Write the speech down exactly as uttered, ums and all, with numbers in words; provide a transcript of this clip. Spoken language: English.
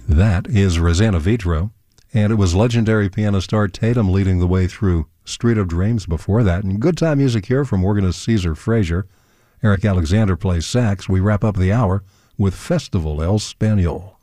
That is Rosanna Vitro, and it was legendary pianist Art Tatum leading the way through Street of Dreams before that. And good time music here from organist Caesar Frazier. Eric Alexander plays sax. We wrap up the hour with Festival El Spaniol.